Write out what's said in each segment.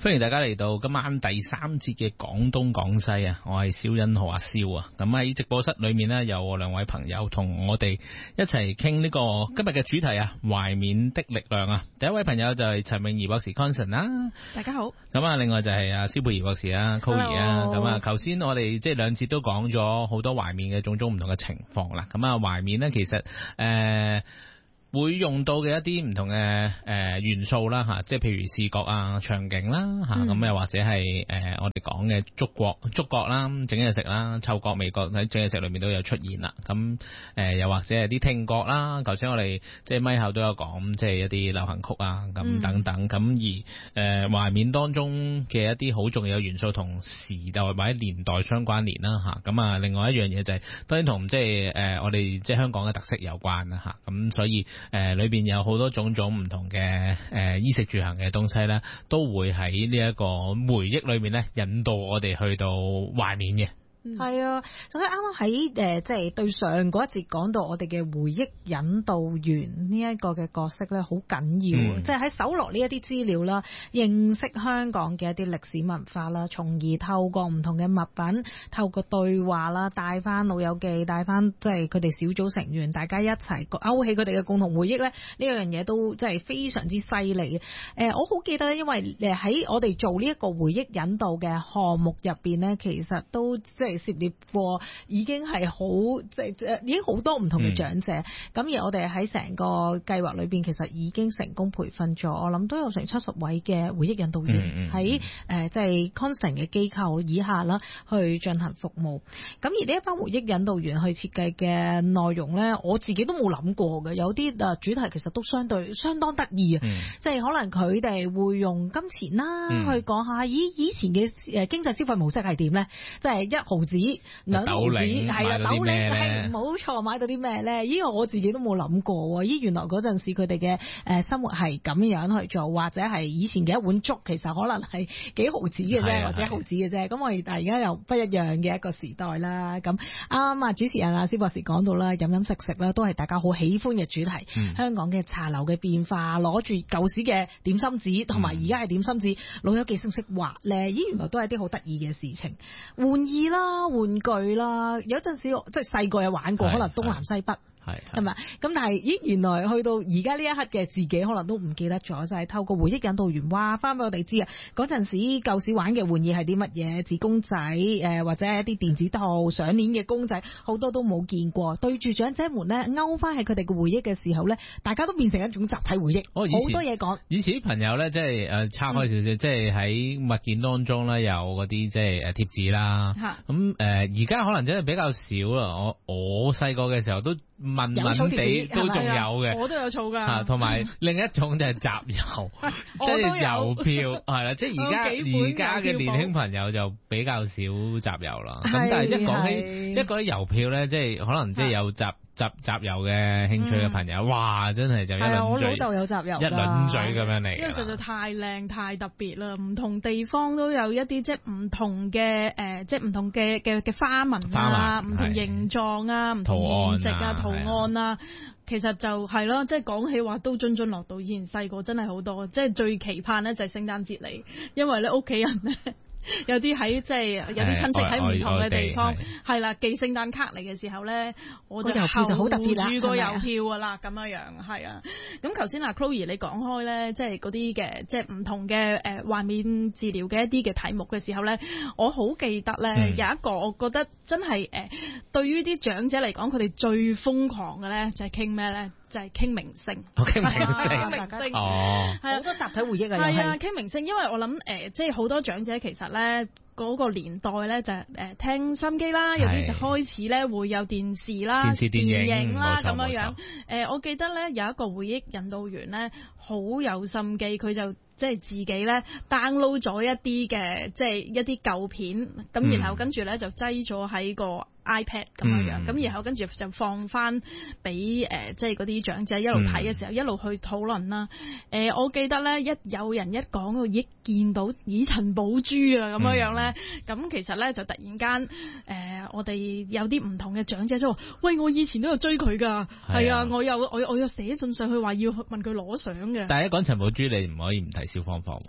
歡迎大家嚟到今晚第3節嘅廣東廣西啊！我係蕭欣浩阿蕭啊！咁喺直播室裏面呢，有我2位朋友同我哋一齊傾呢個今日嘅主題啊，懷緬的力量啊！第一位朋友就係陳詠儀博士 Conson 啦， 大家好。 咁啊，另外就係阿蕭佩儀博士啊 Cory 啊，咁啊，頭先我哋即係2節都講咗好多懷緬嘅種種唔同嘅情況啦。咁啊，懷緬呢，其實會用到嘅一啲唔同嘅元素啦吓，即係譬如視覺啊、場景啦吓，咁又或者係我哋講嘅觸覺啦、整嘢食啦、嗅覺、味覺喺整嘢食裏面都有出現啦。咁又或者係啲聽覺啦，頭先我哋即係咪後都有講，即係一啲流行曲啊咁等等。咁而懷緬當中嘅一啲好重要嘅元素同時代或者年代相關聯啦吓。咁啊，另外一樣嘢就係當然同即係我哋即係香港嘅特色有關啦吓。咁所以裏邊有好多種種唔同嘅衣食住行嘅東西咧，都會喺呢一個回憶裏面咧，引導我哋去到懷緬嘅。 係啊，所以啱啱喺即係對上嗰一節講到我哋嘅回憶引導員呢一個嘅角色咧，好緊要。即係喺搜羅呢一啲資料啦，認識香港嘅一啲歷史文化啦，從而透過唔同嘅物品，透過對話啦，帶翻老友記，帶翻即係佢哋小組成員，大家一齊勾起佢哋嘅共同回憶咧，呢樣嘢都即係非常之犀利嘅。我好記得咧，因為喺我哋做呢一個回憶引導嘅項目入邊咧，其實都即係涉獵過已經係好即係已經好多唔同嘅長者，咁而我哋喺成個計劃裏邊，其實已經成功培訓咗，我諗都有成70位嘅回憶引導員喺即係 Conson 嘅機構以下啦，去進行服務。咁而呢一班回憶引導員去設計嘅內容咧，我自己都冇諗過嘅，有啲主題其實都相當得意啊！即係可能佢哋會用金錢啦去講下，以前嘅經濟消費模式係點咧？即係1毫子、2毫子，係啦，斗零係冇錯，買到啲咩咧？咦，我自己都冇諗過喎！咦，原來嗰陣時佢哋嘅生活係咁樣去做，或者係以前嘅一碗粥其實可能係幾毫子嘅啫，或者1毫子嘅啫。咁我哋而家又不一樣嘅一個時代啦。咁啱啊，主持人啊，蕭博士講到啦，飲飲食食啦，都係大家好喜歡嘅主題。香港嘅茶樓嘅變化，攞住舊時嘅點心紙，同埋而家嘅點心紙，老友記識唔識畫咧？咦，原來都係啲好得意嘅事情。玩意啦，玩具啦，有陣時即係細個有玩過，可能東南西北。係咪？咁但係咦，原來去到而家呢一刻嘅自己，可能都唔記得咗，就係透過回憶引導員話翻俾我哋知啊。嗰陣時舊時玩嘅玩意係啲乜嘢？紙公仔或者係一啲電子套、上鏈嘅公仔，好多都冇見過。對住長者們咧，勾翻喺佢哋嘅回憶嘅時候咧，大家都變成一種集體回憶。好多嘢講。以前啲朋友咧，即係岔開少少，即係喺物件當中咧有嗰啲即係貼紙啦。咁而家可能真係比較少啦。我細個嘅時候都問地都仲有嘅， 我都有儲㗎。 同埋另一種就係集郵，即係郵票，係啦。即係而家嘅年輕朋友就比較少集郵啦。咁但係一講起郵票咧，即係可能即係有集郵嘅興趣嘅朋友，哇！真係就一輪嘴， 我老豆有集郵， 一輪嘴咁樣嚟。 因為實在太靚太特別啦，唔同地方都有一啲即係唔同嘅即係唔同嘅花紋啊，唔同形狀啊，唔同顏值啊，圖案啊。其實就係咯，即係講起話都津津樂道。以前細個真係好多，即係最期盼咧就係聖誕節嚟，因為咧屋企人咧。有啲喺即係有啲親戚喺唔同嘅地方，係啦，寄聖誕卡嚟嘅時候咧，我就候住個郵票噶啦，咁樣係啊。咁頭先阿 Chloe 你講開咧，即係嗰啲嘅即係唔同嘅懷緬治療嘅一啲嘅題目嘅時候咧，我好記得咧有一個我覺得真係對於啲長者嚟講，佢哋最瘋狂嘅咧就係傾咩咧？就係傾明星， 傾明星， 係啊， 好多集體回憶啊， 係啊，傾明星，因為我諗即係好多長者其實咧嗰個年代咧就係聽收音機啦，有啲就開始咧會有電視啦、電影啦咁樣。我記得咧有一個回憶引導員咧好有心機，佢就即係自己咧 download 咗一啲嘅即係一啲舊片，咁然後跟住咧就擠咗喺個iPad 咁樣，咁然後跟住就放翻俾即係嗰啲長者一路睇嘅時候，一路去討論啦。我記得咧，一有人一講到憶見到以陳寶珠啊咁樣咧，咁其實咧就突然間我哋有啲唔同嘅長者就話：喂，我以前都有追佢㗎，係啊，我有寫信上去話要問佢攞相嘅。 但係一講陳寶珠，你唔可以唔提蕭芳芳喎。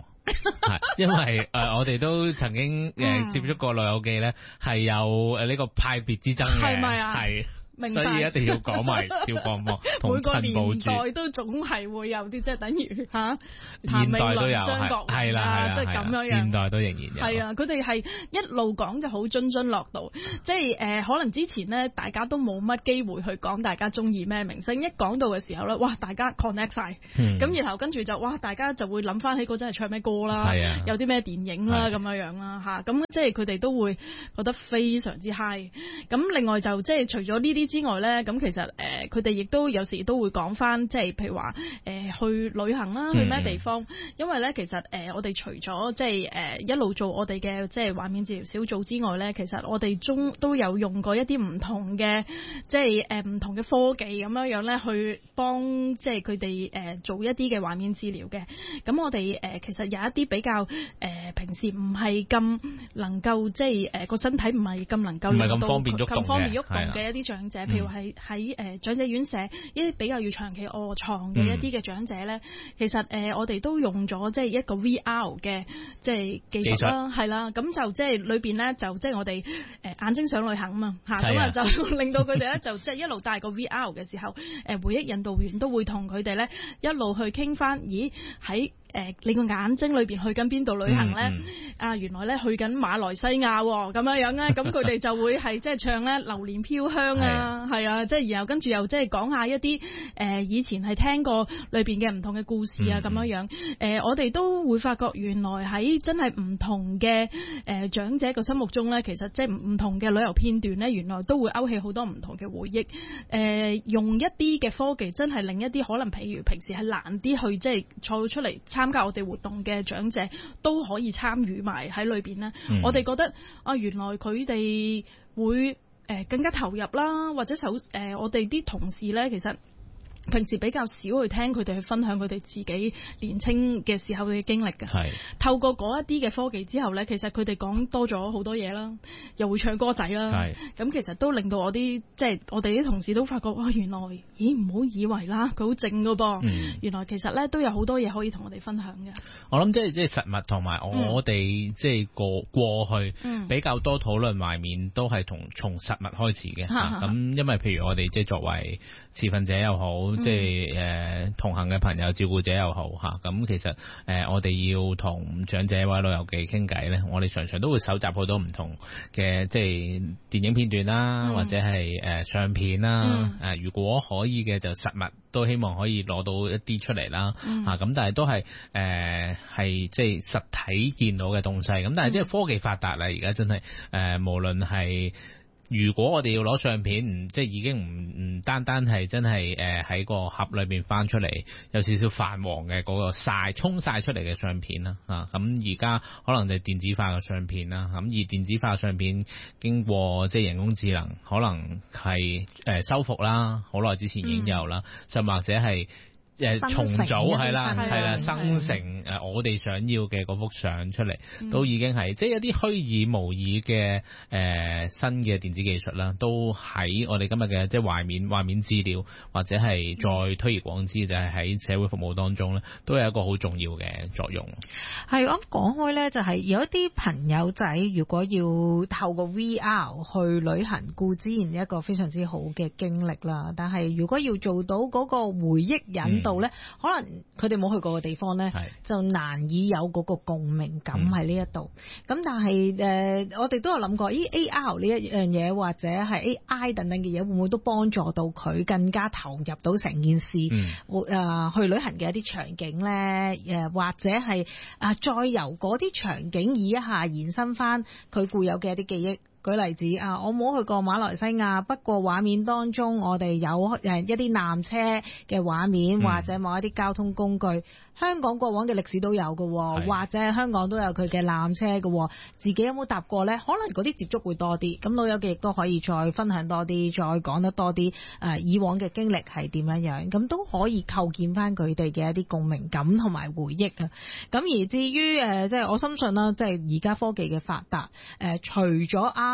係因為我哋都曾經接觸過老友記咧，係有呢個派別之爭嘅， 係咪啊？ 係。 明所以一定要講埋蕭芳芳同陳寶珠， 每個年代都總係會有啲即係等於嚇現代都有， 張國榮啦，即係咁樣樣。 現代都仍然有。 係啊，佢哋係一路講就好津津樂道，即係可能之前咧大家都冇乜機會去講大家中意咩明星，一講到嘅時候咧，哇！大家 connect 晒，咁然後跟住就哇，大家就會諗翻起嗰陣係唱咩歌啦，有啲咩電影啦咁樣樣啦嚇，咁即係佢哋都會覺得非常之 high。咁另外就即係除咗呢啲之外咧，咁其實佢哋亦都有時都會講翻，即係譬如話去旅行啦，去咩地方？因為咧其實我哋除咗即係一路做我哋嘅即係畫面治療小組之外咧，其實我哋都有用過一啲唔同嘅即係唔同嘅科技咁樣樣咧，去幫即係佢哋做一啲嘅畫面治療嘅。咁我哋其實有一啲比較平時唔係咁能夠即係個身體唔係咁能夠令到咁方便喐動嘅一啲長者，譬如係喺長者院舍一啲比較要長期臥床嘅一啲嘅長者咧，其實我哋都用咗即係一個 VR 嘅即係技術啦，係啦，咁就即係裏邊咧就即係我哋眼睛想旅行啊嘛嚇，咁啊就令到佢哋咧就即係一路戴個 VR 嘅時候，回憶引導員都會同佢哋咧一路去傾翻，咦喺你個眼睛裏邊去緊邊度旅行咧？原來咧去緊馬來西亞喎，咁樣樣咧，咁佢哋就會係即係唱咧榴蓮飄香啊，係啊，即係然後跟住又即係講下一啲以前係聽過裏邊嘅唔同嘅故事啊，咁樣樣。我哋都會發覺原來喺真係唔同嘅長者個心目中咧，其實即係唔同嘅旅遊片段咧，原來都會勾起好多唔同嘅回憶。用一啲嘅科技真係令一啲可能譬如平時係難啲去即係坐出嚟參加我哋活動嘅長者都可以參與埋喺裏邊咧。我哋覺得原來佢哋會更加投入啦，或者我哋啲同事咧，其實平時比較少去聽佢哋去分享佢哋自己年青嘅時候嘅經歷嘅。係透過嗰一啲嘅科技之後咧，其實佢哋講多咗好多嘢啦，又會唱歌仔啦。係咁，其實都令到我啲即係我哋啲同事都發覺原來唔好以為啦，佢好靜噶噃。原來其實咧都有好多嘢可以同我哋分享嘅。我諗即係實物同埋我哋即係過去比較多討論懷緬都係從實物開始嘅。咁因為譬如我哋即係作為持份者又好，即係同行嘅朋友、照顧者又好嚇，咁其實我哋要同長者或者老友記傾偈咧，我哋常常都會搜集好多唔同嘅即係電影片段啦，或者係相片啦。如果可以嘅就實物都希望可以攞到一啲出嚟啦嚇，咁但係都係即係實體見到嘅東西。咁但係即係科技發達啦，而家真係無論係。如果我哋要攞相片，即係已經唔單單係真係喺個盒裏邊翻出嚟，有少少泛黃嘅嗰個沖曬出嚟嘅相片啦，咁而家可能就係電子化嘅相片啦，咁而電子化嘅相片經過即係人工智能，可能係修復啦，好耐之前已經有啦，甚或者係。重組係啦，生成我哋想要嘅嗰幅相出嚟，都已經係即係有啲虛擬模擬嘅新嘅電子技術啦，都喺我哋今日嘅即係畫面資料，或者係再推而廣之，就係喺社會服務當中咧，都有一個好重要嘅作用。係我講開咧，就係有一啲朋友仔，如果要透過 VR 去旅行，固然一個非常之好嘅經歷啦。但係如果要做到嗰個回憶引度咧，可能佢哋冇去過嘅地方咧，就難以有嗰個共鳴感喺呢一度。咁但係我哋都有諗過，AR 呢一樣嘢或者係 AI 等等嘅嘢，會唔會都幫助到佢更加投入到成件事？去旅行嘅一啲場景咧，或者係再由嗰啲場景以一下延伸翻佢固有嘅一啲記憶。舉例子我冇去過馬來西亞，不過畫面當中我哋有一啲纜車嘅畫面，或者某一啲交通工具。香港過往嘅歷史都有嘅，或者香港都有佢嘅纜車嘅，自己有冇搭過呢？可能嗰啲接觸會多啲，咁老友記亦都可以再分享多啲，再講得多啲以往嘅經歷係點樣，咁都可以構建翻佢哋嘅一啲共鳴感同埋回憶啊。咁而至於即係我深信啦，即係而家科技嘅發達，除咗啱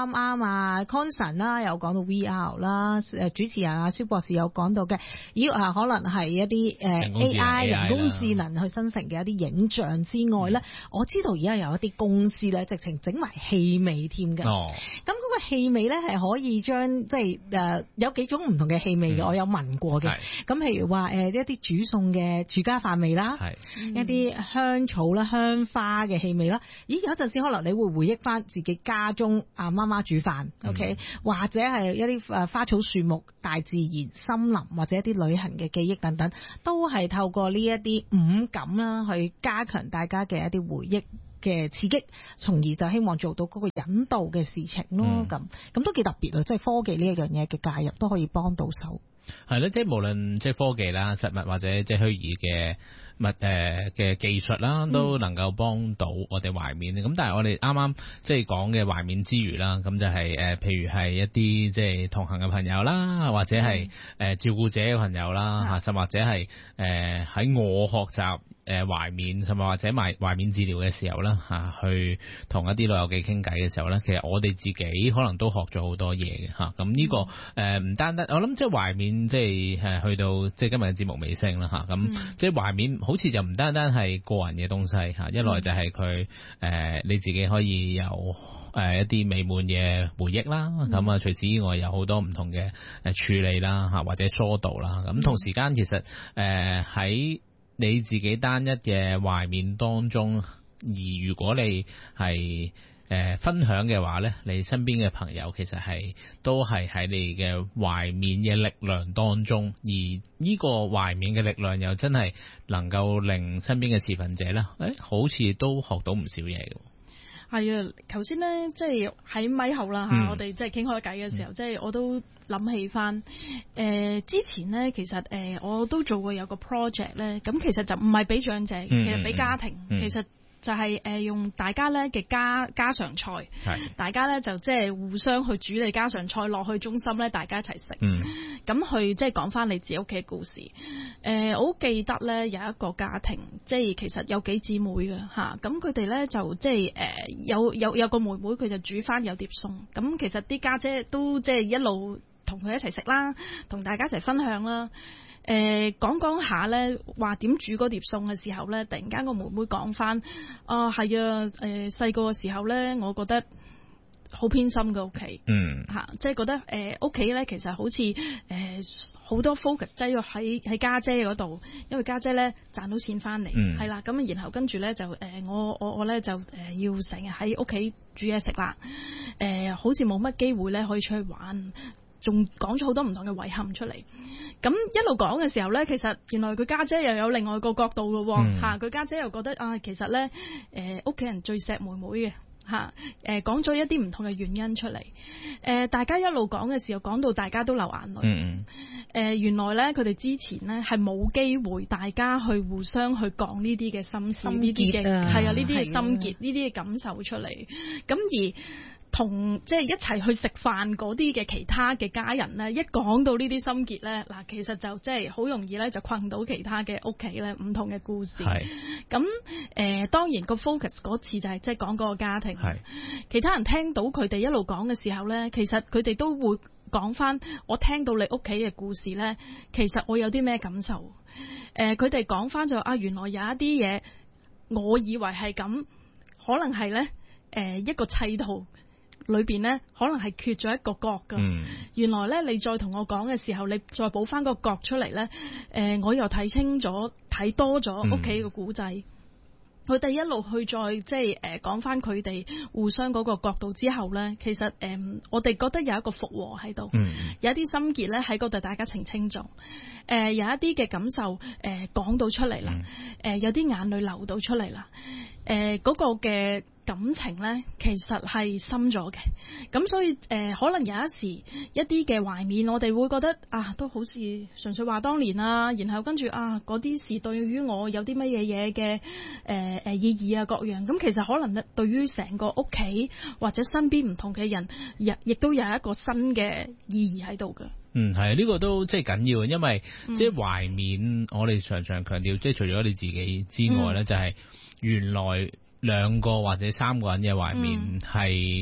啱啱啊 Conson 啦，有講到 VR 啦，主持人啊蕭博士有講到嘅，可能係一啲AI 人工智能去生成嘅一啲影像之外咧，我知道而家有一啲公司咧，直情整埋氣味添嘅。咁嗰個氣味咧係可以將即係有幾種唔同嘅氣味嘅，我有聞過嘅。咁譬如話一啲煮餸嘅住家飯味啦，一啲香草啦、香花嘅氣味啦。咦，有陣時可能你會回憶翻自己家中媽媽煮飯，OK，或者係一啲花草樹木、大自然、森林或者一啲旅行嘅記憶等等，都係透過呢一啲五感啦，去加強大家嘅一啲回憶嘅刺激，從而就希望做到嗰個引導嘅事情咯。咁都幾特別啊！即係科技呢一樣嘢嘅介入都可以幫到手。 係咧，即係無論即係科技啦、實物或者即係虛擬嘅嘅技術啦，都能夠幫到我哋懷緬。咁但係我哋啱啱即係講嘅懷緬之餘啦，咁就係譬如係一啲即係同行嘅朋友啦，或者係照顧者嘅朋友啦，嚇，甚或者係喺我學習懷緬，甚至或者懷緬治療嘅時候啦，嚇，去同一啲老友記傾偈嘅時候咧，其實我哋自己可能都學咗好多嘢嘅嚇。咁呢個唔單單，我諗即係懷緬，即係去到即係今日嘅節目尾聲啦嚇。咁即係懷緬好似就唔單單係個人嘅東西嚇，一來就係佢你自己可以有一啲美滿嘅回憶啦。咁啊，除此以外有好多唔同嘅處理啦嚇，或者疏導啦。咁同時間其實喺你自己單一嘅懷緬當中，而如果你係分享嘅話咧，你身邊嘅朋友其實都係喺你嘅懷緬嘅力量當中，而呢個懷緬嘅力量又真係能夠令身邊嘅持份者咧，好似都學到唔少嘢嘅。 係啊，頭先咧即係喺咪後啦嚇，我哋即係傾開偈嘅時候，即係我都諗起翻之前咧，其實我都做過有個 project 咧，咁其實就唔係俾長者，其實俾家庭，其實就係用大家咧嘅家常菜，大家咧就即係互相去煮你家常菜落去中心咧，大家一齊食，咁去即係講翻你自己屋企嘅故事。我好記得咧有一個家庭，即係其實有幾姊妹嘅嚇，咁佢哋咧就即係有個妹妹佢就煮翻有碟餸，咁其實啲家姐都即係一路同佢一齊食啦，同大家一齊分享啦。講下咧，話點煮嗰碟餸嘅時候咧，突然間個妹妹講翻，係啊，細個嘅時候咧，我覺得好偏心嘅屋企，即係覺得屋企咧其實好似好多 focus 擠咗喺家姐嗰度，因為家姐咧賺到錢翻嚟，係啦，咁然後跟住咧就我咧就要成日喺屋企煮嘢食啦，好似冇乜機會咧可以出去玩。仲講咗好多唔同嘅遺憾出嚟，咁一路講嘅時候咧，其實原來佢家姐又有另外一個角度嘅喎，佢家姐又覺得其實咧屋企人最錫妹妹嘅嚇，講咗一啲唔同嘅原因出嚟，大家一路講嘅時候，講到大家都流眼淚，原來咧佢哋之前咧係冇機會大家去互相去講呢啲嘅心事，呢啲嘅係啊，呢啲嘅心結，呢啲嘅感受出嚟，咁而同即係一齊去食飯嗰啲嘅其他嘅家人咧，一講到呢啲心結咧，嗱其實就即係好容易咧就困到其他嘅屋企咧唔同嘅故事。咁當然個 focus 嗰次就係即係講嗰個家庭。其他人聽到佢哋一路講嘅時候咧，其實佢哋都會講翻我聽到你屋企嘅故事咧，其實我有啲咩感受？佢哋講翻就原來有一啲嘢，我以為係咁，可能係咧一個砌圖。裏邊呢可能係缺咗一個角噶，原來呢，你再同我講嘅時候，你再補翻個角出嚟呢，我又睇清咗、睇多咗屋企嘅古仔。佢哋一路去再即係講翻佢哋互相嗰個角度之後呢，其實我哋覺得有一個復和喺度，有一啲心結呢喺嗰度大家澄清咗，有一啲嘅感受講到出嚟啦，有啲眼淚流到出嚟啦，嗰個嘅感情咧，其實係深咗嘅，咁所以可能有一時一啲嘅懷緬，我哋會覺得都好似純粹話當年啦，然後跟住嗰啲事對於我有啲乜嘢嘅意義啊各樣，咁其實可能咧對於成個屋企或者身邊唔同嘅人，亦都有一個新嘅意義喺度嘅。 係呢個都即係緊要嘅，因為即係懷緬，我哋常常強調，即係除咗你自己之外咧，就係原來2個或者3個人嘅懷緬係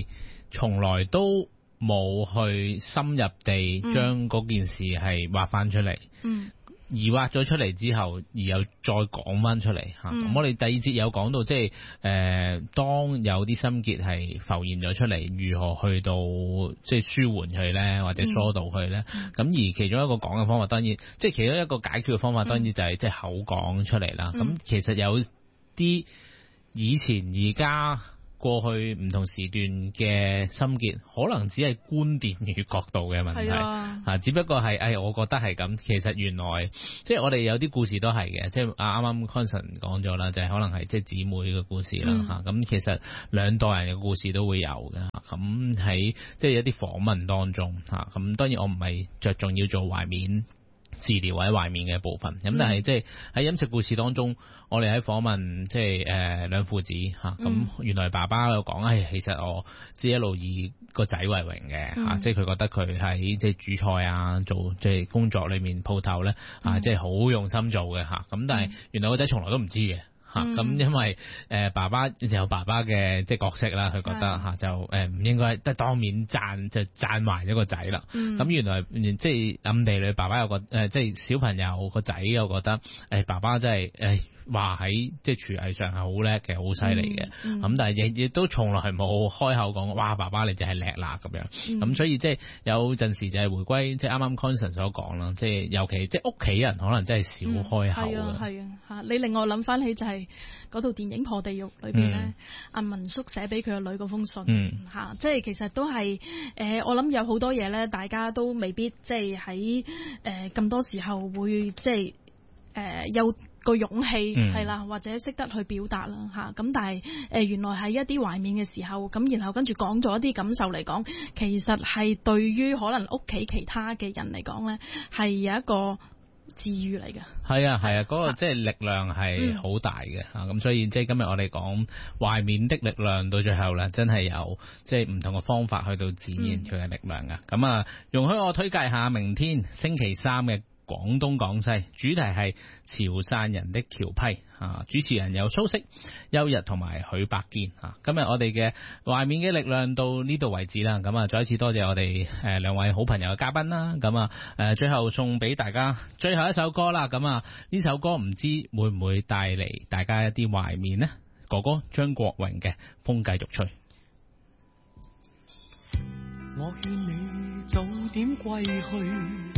從來都冇去深入地將嗰件事係畫翻出嚟。而挖咗出嚟之後，而又再講翻出嚟嚇。咁我哋第二節有講到，即係當有啲心結係浮現咗出嚟，如何去到即係舒緩佢咧，或者疏導佢咧？咁而其中一個講嘅方法，當然即係其中一個解決嘅方法，當然就係即係口講出嚟啦。咁其實有啲以前而家過去唔同時段嘅心結，可能只係觀點與角度嘅問題，只不過係我覺得係咁。其實原來即係我哋有啲故事都係嘅，即係啱啱 Conson 講咗啦，就係可能係即係姊妹嘅故事啦。咁其實兩代人嘅故事都會有嘅。咁喺即係一啲訪問當中咁當然我唔係着重要做懷緬治療或者懷緬嘅部分，咁但係即係喺飲食故事當中，我哋喺訪問即係兩父子咁原來爸爸有講，其實我即係一路以個仔為榮嘅即係佢覺得佢喺即係煮菜啊，做即係工作裏面鋪頭咧即係好用心做嘅咁但係原來個仔從來都唔知嘅。咁因為爸爸有爸爸嘅即係角色啦，佢覺得就唔應該得當面讚，就讚埋咗個仔啦。咁原來即係暗地裏爸爸有個即係小朋友個仔又覺得爸爸真係話喺即係廚藝上係好叻嘅，好犀利嘅。咁但係亦都從來係冇開口講哇爸爸你就係叻啦咁樣。咁所以即係有陣時就係回歸即係啱啱 Conson 所講啦，即係尤其即係屋企人可能真係少開口嘅。 係啊，你令我諗翻起就係嗰套電影《破地獄》裏邊咧，阿文叔寫俾佢個女嗰封信即係其實都係我諗有好多嘢咧，大家都未必即係喺咁多時候會即係有個勇氣係啦，或者識得去表達啦咁但係原來喺一啲懷緬嘅時候，咁然後跟住講咗一啲感受嚟講，其實係對於可能屋企其他嘅人嚟講咧，係有一個治愈嚟嘅。係啊，嗰個即係力量係好大嘅咁所以即係今日我哋講懷緬的力量，到最後咧真係有即係唔同嘅方法去到展現佢嘅力量㗎。咁容許我推介下明天星期三嘅廣東廣西，主題係潮汕人的橋批主持人有蘇軾、邱日同埋許百堅今日我哋嘅懷緬嘅力量到呢度為止啦。咁再一次多謝我哋兩位好朋友嘅嘉賓啦。咁最後送俾大家最後一首歌啦。咁呢首歌唔知會唔會帶嚟大家一啲懷緬呢？哥哥張國榮嘅風繼續吹。 我勸你早點歸去，